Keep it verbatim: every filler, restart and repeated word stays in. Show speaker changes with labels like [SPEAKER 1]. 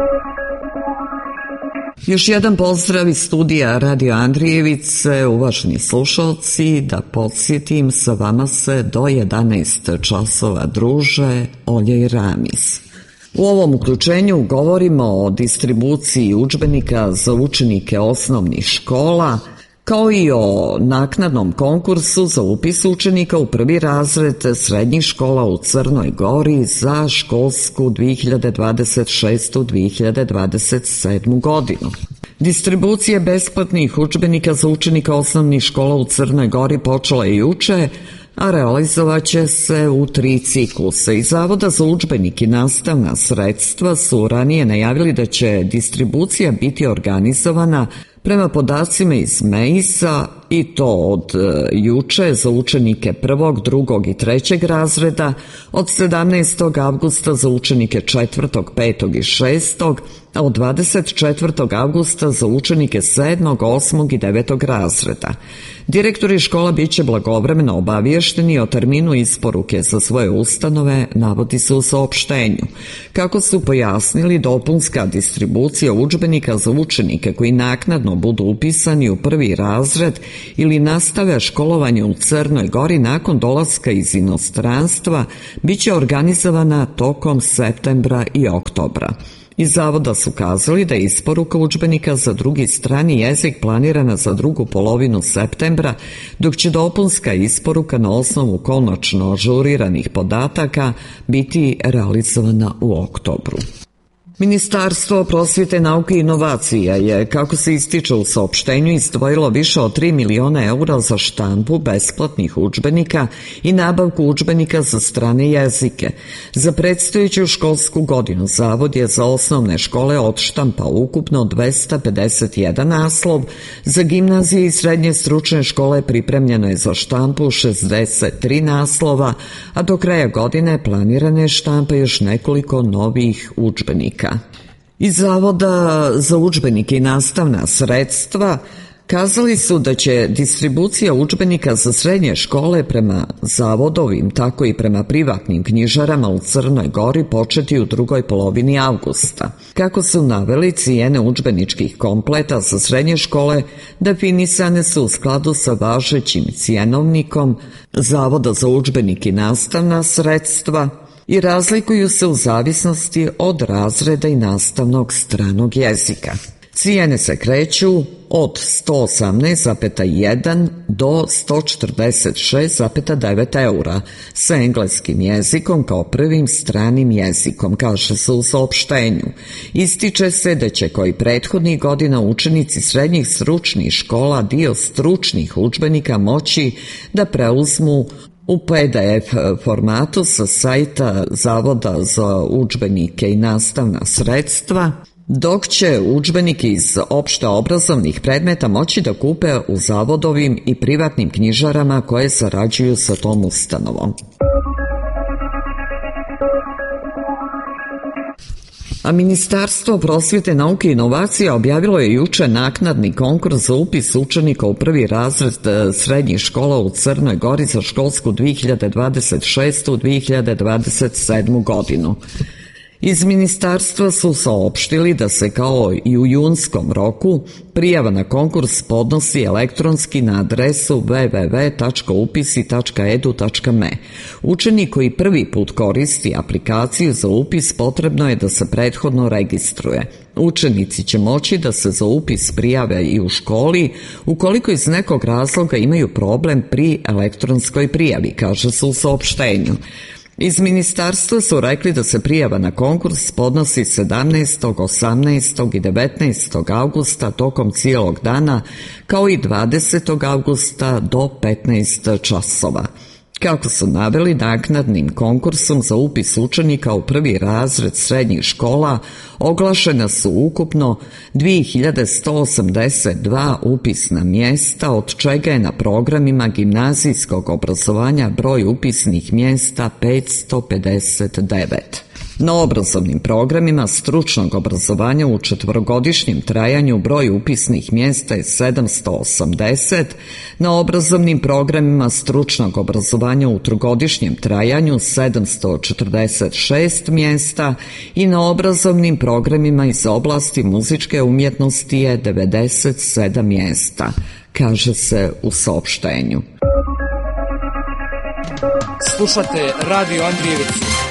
[SPEAKER 1] Još jedan pozdrav iz studija Radio Andrijevice, uvaženi slušalci, da podsjetim, sa vama se do jedanaest časova druže Olja i Ramiz. U ovom uključenju govorimo o distribuciji udžbenika za učenike osnovnih škola, kao i o naknadnom konkursu za upis učenika u prvi razred srednjih škola u Crnoj Gori za školsku dve hiljade dvadeset šeste dve hiljade dvadeset sedme. godinu. Distribucija besplatnih udžbenika za učenika osnovnih škola u Crnoj Gori počela je juče, a realizovaće se u tri ciklusa. Iz Zavoda za udžbenik i nastavna sredstva su ranije najavili da će distribucija biti organizovana prema podacima iz M E I S-a i to od e, juče za učenike prvog, drugog i trećeg razreda, od sedamnaestog avgusta za učenike četvrtog, petog i šestog, a od dvadeset četvrtog avgusta za učenike sedmog, osmog i devetog razreda. Direktori škola biće blagovremeno obaviješteni o terminu isporuke za svoje ustanove, navodi se u saopštenju. Kako su pojasnili, dopunska distribucija udžbenika za učenike koji naknadno budu upisani u prvi razred ili nastave školovanje u Crnoj Gori nakon dolaska iz inostranstva biće organizovana tokom septembra i oktobra. Iz Zavoda su kazali da je isporuka udžbenika za drugi strani jezik planirana za drugu polovinu septembra, dok će dopunska isporuka na osnovu konačno ažuriranih podataka biti realizovana u oktobru. Ministarstvo prosvjete, nauke i inovacija je, kako se ističe u saopštenju, izdvojilo više od tri miliona eura za štampu besplatnih udžbenika i nabavku udžbenika za strane jezike. Za predstojeću školsku godinu Zavod je za osnovne škole odštampao ukupno dvesta pedeset jedan naslov, za gimnazije i srednje stručne škole pripremljeno je za štampu šezdeset tri naslova, a do kraja godine planirane štampa još nekoliko novih udžbenika. Iz Zavoda za udžbenike i nastavna sredstva kazali su da će distribucija udžbenika za srednje škole prema zavodovim, tako i prema privatnim knjižarama u Crnoj Gori početi u drugoj polovini avgusta. Kako su naveli, cijene udžbeničkih kompleta za srednje škole definisane su u skladu sa važećim cjenovnikom Zavoda za udžbenike i nastavna sredstva i razlikuju se u zavisnosti od razreda i nastavnog stranog jezika. Cijene se kreću od sto osamnaest zarez jedan do sto četrdeset šest zarez devet eura sa engleskim jezikom kao prvim stranim jezikom, kaže se u saopštenju. Ističe se da će kao i prethodnih godina učenici srednjih stručnih škola dio stručnih udžbenika moći da preuzmu u P D F formatu sa sajta Zavoda za udžbenike i nastavna sredstva, dok će udžbenike iz opšte obrazovnih predmeta moći da kupe u zavodovim i privatnim knjižarama koje sarađuju sa tom ustanovom. A Ministarstvo prosvjete, nauke i inovacija objavilo je juče naknadni konkurs za upis učenika u prvi razred srednjih škola u Crnoj Gori za školsku dve hiljade dvadeset šeste dve hiljade dvadeset sedme. godinu. Iz ministarstva su saopštili da se kao i u junskom roku prijava na konkurs podnosi elektronski na adresu w w w tačka upisi tačka e d u tačka m e. Učenik koji prvi put koristi aplikaciju za upis potrebno je da se prethodno registruje. Učenici će moći da se za upis prijave i u školi ukoliko iz nekog razloga imaju problem pri elektronskoj prijavi, kaže se u saopštenju. Iz ministarstva su rekli da se prijava na konkurs podnosi sedamnaestog, osamnaestog i devetnaestog avgusta tokom cijelog dana, kao i dvadesetog avgusta do petnaest časova. Kako su naveli, naknadnim konkursom za upis učenika u prvi razred srednjih škola oglašena su ukupno dve hiljade sto osamdeset dva upisna mjesta, od čega je na programima gimnazijskog obrazovanja broj upisnih mjesta petsto pedeset devet. Na obrazovnim programima stručnog obrazovanja u četvorogodišnjem trajanju broj upisnih mjesta je sedamsto osamdeset, na obrazovnim programima stručnog obrazovanja u trogodišnjem trajanju sedamsto četrdeset šest mjesta i na obrazovnim programima iz oblasti muzičke umjetnosti je devedeset sedam mjesta, kaže se u saopštenju.
[SPEAKER 2] Slušate Radio Andrijevicu.